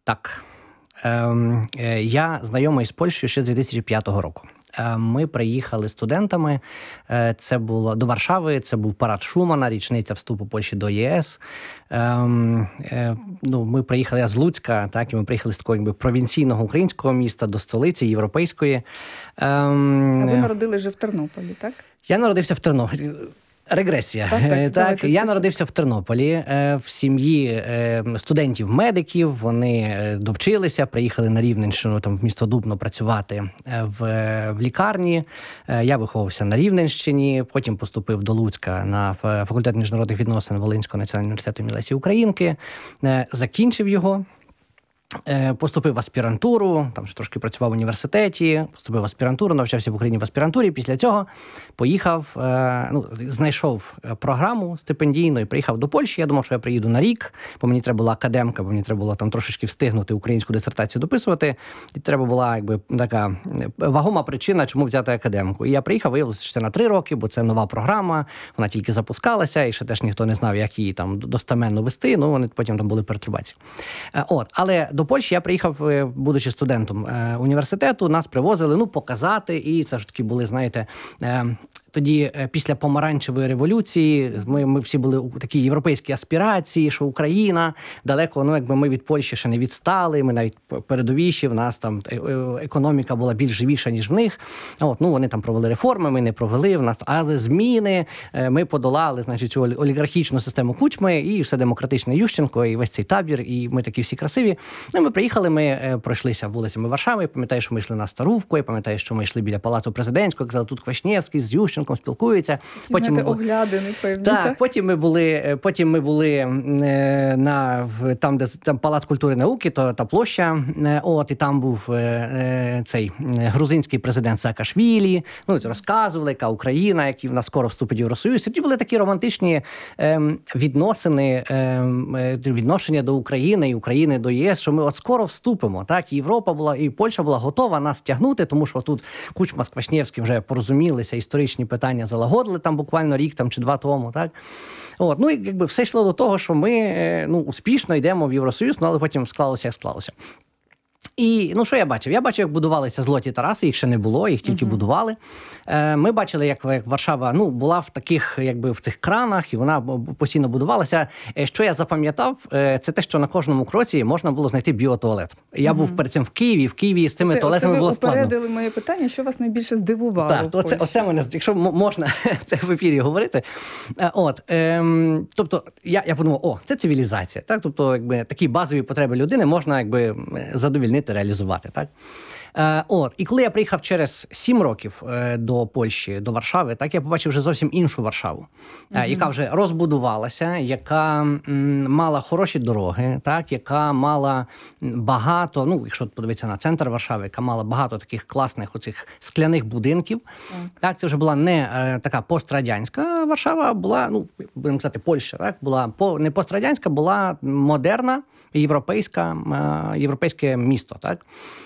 Так. Я знайомий з Польщею ще з 2005 року. Ми приїхали студентами, це було до Варшави, це був парад Шумана, річниця вступу Польщі до ЄС. Ми приїхали, я з Луцька, так, і ми приїхали з такого провінційного українського міста до столиці європейської. А ви народились вже в Тернополі, так? Я народився в Тернополі. Регресія. Так, я народився в Тернополі в сім'ї студентів-медиків. Вони довчилися, приїхали на Рівненщину, там в місто Дубно працювати в лікарні. Я виховувався на Рівненщині, потім поступив до Луцька на факультет міжнародних відносин Волинського національного університету імені Лесі Українки. Закінчив його. Поступив в аспірантуру, там ще трошки працював в університеті, поступив в аспірантуру, навчався в Україні в аспірантурі. Після цього поїхав, знайшов програму стипендійну і приїхав до Польщі. Я думав, що я приїду на рік, бо мені треба була академка, бо мені треба було там трошечки встигнути українську дисертацію дописувати. І треба була якби така вагома причина, чому взяти академку. І я приїхав, виявилося, що це на 3 роки, бо це нова програма, вона тільки запускалася, і ще теж ніхто не знав, як її там достеменно вести, вони потім там були пертурбації. Але до Польщі я приїхав, будучи студентом університету, нас привозили, показати, і це ж таки були, знаєте, тоді, після помаранчевої революції, ми всі були у такій європейській аспірації, що Україна далеко, ми від Польщі ще не відстали, ми навіть передовіші, в нас там економіка була більш живіша, ніж в них. Вони там провели реформи, ми не провели, але зміни, ми подолали, значить, цю олігархічну систему Кучми, і все демократичне Ющенко, і весь цей табір, і ми такі всі красиві. Ми приїхали, ми пройшлися вулицями Варшави, пам'ятаю, що ми йшли на Старувку, я пам'ятаю, що ми йшли біля Палацу Президентського, казали, тут Квашнєвський з Ющенком спілкуються. Потім огляди, непевні. Так, потім ми були там, де там Палац культури і науки, та площа, і там був цей грузинський президент Саакашвілі, розказували, яка Україна, який в нас скоро вступить в Євросоюз. Тоді були такі романтичні відношення до України і України до ЄС, що ми от скоро вступимо. Так, Європа була, і Польща була готова нас тягнути, тому що тут Кучма з Квашнєвським вже порозумілися, історичні питання залагодили там буквально рік чи 2 тому, так? І все йшло до того, що ми успішно йдемо в Євросоюз, але потім склалося, як склалося. І, що я бачив? Я бачив, як будувалися золоті Тараси, їх ще не було, їх тільки будували. Ми бачили, як Варшава, була в таких, в цих кранах, і вона постійно будувалася. Що я запам'ятав, це те, що на кожному кроці можна було знайти біотуалет. Я був перед цим в Києві з цими туалетами було складно. Ви упередили моє питання, що вас найбільше здивувало? Так, оце мене, якщо можна це в ефірі говорити. Тобто, я подумав, це цивілізація. Так? Тобто, такі базові потреби людини можна, задовільнити, реалізувати, так? І коли я приїхав через 7 років до Польщі, до Варшави, так, я побачив вже зовсім іншу Варшаву, яка вже розбудувалася, яка мала хороші дороги, так, яка мала багато, якщо подивитися на центр Варшави, яка мала багато таких класних оцих скляних будинків. Так, це вже була не така пострадянська Варшава, була, будемо сказати, Польща, так, була не пострадянська, була модерна, європейське місто, так.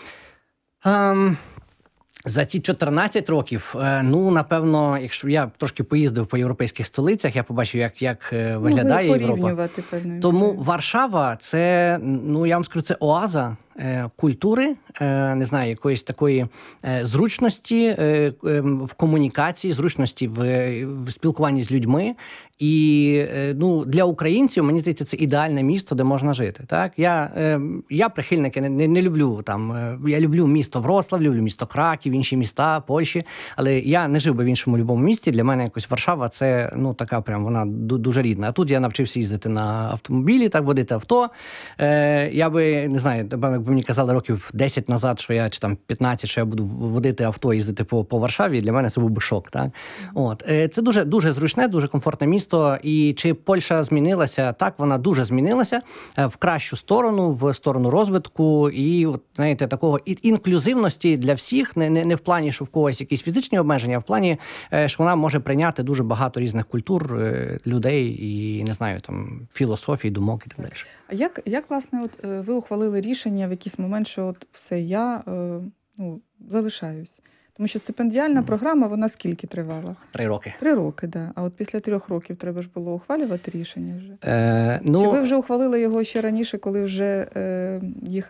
За ці 14 років, напевно, якщо я трошки поїздив по європейських столицях, я побачив, як виглядає Європа. Тому Варшава – це, я вам скажу, це оаза культури, не знаю, якоїсь такої зручності в комунікації, зручності в спілкуванні з людьми. І для українців, мені здається, це ідеальне місто, де можна жити. Так? Я прихильник, не люблю там, я люблю місто Вроцлав, люблю місто Краків, інші міста Польщі, але я не жив би в іншому любому місті. Для мене якось Варшава – це, така прям, вона дуже рідна. А тут я навчився їздити на автомобілі, так, водити авто. Я би, не знаю, якби мені казали років 10 назад, що я, чи там 15, що я буду водити авто, їздити по Варшаві, для мене це був би шок. Так? Це дуже, дуже зручне, дуже комфортне місто. І чи Польща змінилася? Так, вона дуже змінилася в кращу сторону, в сторону розвитку і, знаєте, такого інклюзивності для всіх, не в плані, що в когось якісь фізичні обмеження, а в плані, що вона може прийняти дуже багато різних культур, людей і, не знаю, там, філософій, думок і так далі. А як власне, ви ухвалили рішення в якийсь момент, що все, я залишаюсь? Тому що стипендіальна програма, вона скільки тривала? 3 роки. 3 роки, да. А от після 3 років треба ж було ухвалювати рішення вже? Чи ви вже ухвалили його ще раніше, коли вже їхали?